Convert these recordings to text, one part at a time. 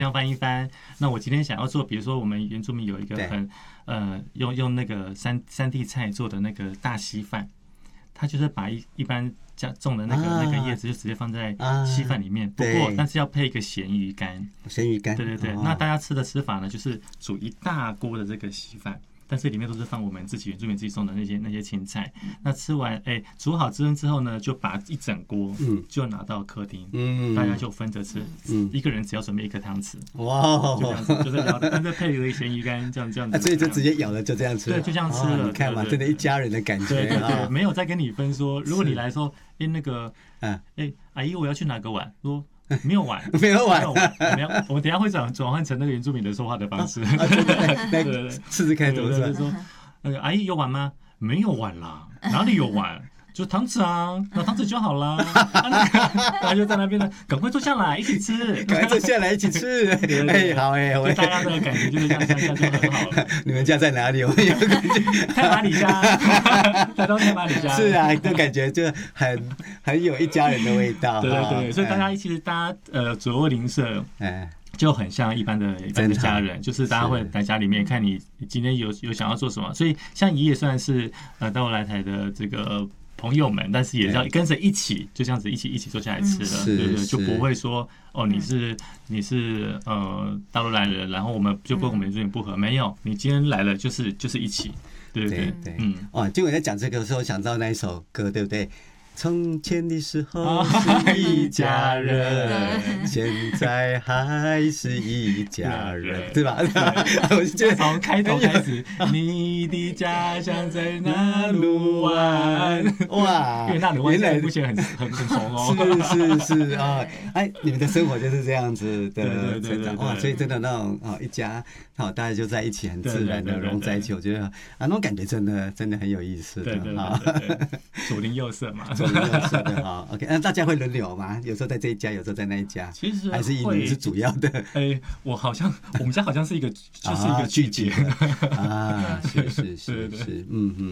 这样翻一翻。那我今天想要做，比如说我们原住民有一个很用那个3D 菜做的那个大稀饭，它就是把一般种的那个叶子就直接放在稀饭里面，不过但是要配一个咸鱼干。 咸鱼干， 对，那大家吃的吃法呢，就是煮一大锅的这个稀饭。但是里面都是放我们自己原住民自己种的那些青菜。那吃完，煮好之后呢，就把一整锅就拿到客厅，大家就分着吃，一个人只要准备1个汤匙，哇，就这样子，就是舀的，但是配合咸鱼干这样子， 所以就直接舀了就这样吃， 对，就这样吃了。 你看嘛，真的一家人的感觉， 对，没有再跟你分说，如果你来说，那个，阿姨我要去拿个碗，说。没有碗， 没有碗， 我们等一下会转换成那个原住民的说话的方式， 对，试试看怎么说。那个阿姨有碗吗？没有碗啦，哪里有碗？就汤匙啊，拿汤匙就好啦。他就在那边呢，赶快坐下来一起吃， 赶快坐下来一起吃。好就大家的感觉就是这样就很好了。 你们家在哪里？我有感觉， 太马里家，台东太马里家。 是啊，就感觉就很有一家人的味道。 对，所以大家左右邻舍，就很像一般的家人，就是大家会在家里面看你今天有想要做什么。所以像爷爷算是到来台的这个朋友们，但是也要跟着一起，就这样子一起坐下来吃了，对，就不会说你是大陆来的，然后我们就跟我们原住民不合，没有，你今天来了就是一起，对， 结果在讲这个的时候想到那一首歌，对不对？从前的时候是一家人，现在还是一家人，对吧？ 我就觉得从开头开始，你的家乡在那鲁湾，哇！因为那鲁湾现在目前很红哦，是啊，你们的生活就是这样子的成长，哇！所以真的那种一家大家就在一起，很自然的融在一起，我觉得那种感觉真的很有意思的啊。左邻右舍嘛。 好 ，OK， 那大家会轮流吗？有时候在这一家，有时候在那一家， 其实还是以你是主要的。 我们家好像是一个聚集啊，是，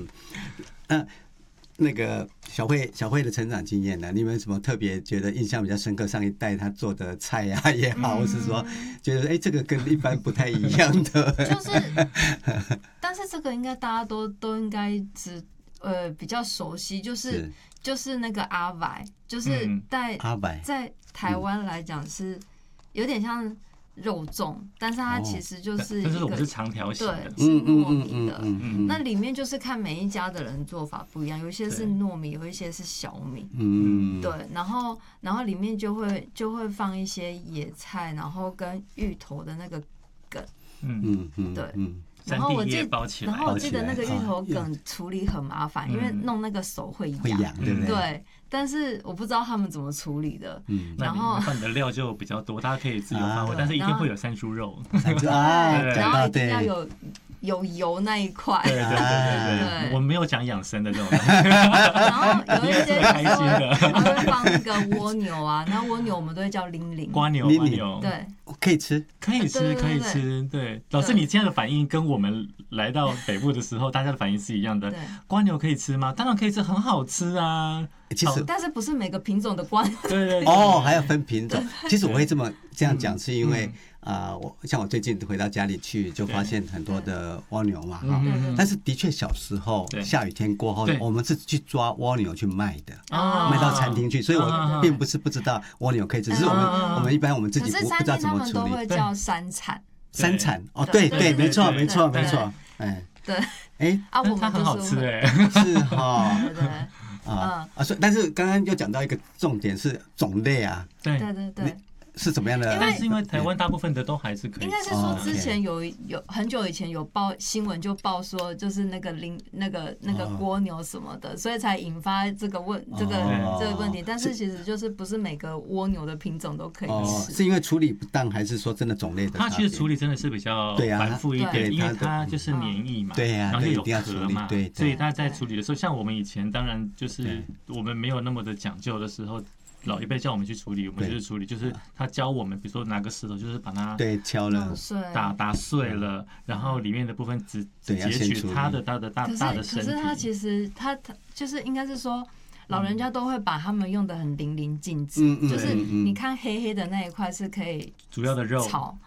那个小慧的成长经验呢？你有没有什么特别觉得印象比较深刻？上一代他做的菜呀也好，或是说觉得这个跟一般不太一样的， 就是，但是这个应该大家都应该比较熟悉，就是那个阿白，就是在台湾来讲是有点像肉粽，但是它其实就是但是我们是长条形的， 对，是糯米的。那里面就是看每一家的人做法不一样，有一些是糯米，有一些是小米。对，然后里面就会放一些野菜，然后跟芋头的那个梗。对。然后我记得那个芋头梗处理很麻烦，因为弄那个手会痒，对。但是我不知道他们怎么处理的。然后放的料就比较多，大家可以自由发挥，但是一定会有山猪肉， 然后一定要有油那一块。 对，我们没有讲养生的这种。 然后有一些开心的，会放那个蜗牛啊，然后蜗牛我们都会叫拎拎， 瓜牛， 对， 可以吃。 对，老师，你现在的反应跟我们来到北部的时候，大家的反应是一样的。瓜牛可以吃吗？当然可以吃，很好吃啊。 其实， 但是不是每个品种的瓜牛？ 对， 还要分品种。其实我会这样讲，是因为我最近回到家里去，就发现很多的蜗牛嘛，但是的确小时候下雨天过后，我们是去抓蜗牛去卖的，卖到餐厅去，所以我并不是不知道蜗牛可以吃，只是我们一般我们自己不知道怎么处理。 可是餐厅他们都会叫山产。 山产对，没错， 对， 我们它很好吃是哈，对，但是刚刚又讲到一个重点是种类啊， 对。 是怎么样的？ 但是因为台湾大部分的都还是可以。 应该是说之前有很久以前有报新闻就报说就是那个蜗牛什么的，所以才引发这个问题。但是其实就是不是每个蜗牛的品种都可以吃。 是因为处理不当，还是说真的种类的差别？ 它其实处理真的是比较繁复一点，因为它就是黏液嘛，然后又有壳嘛，所以它在处理的时候，像我们以前当然就是我们没有那么的讲究的时候。老一辈叫我们去处理，我们就是处理，就是他教我们，比如说拿个石头，就是把它敲了， 打碎了，然后里面的部分只截取它的大的身体。 可是它其实它就是应该是说，老人家都会把它们用得很淋漓尽致，就是你看黑黑的那一块是可以主要的肉炒，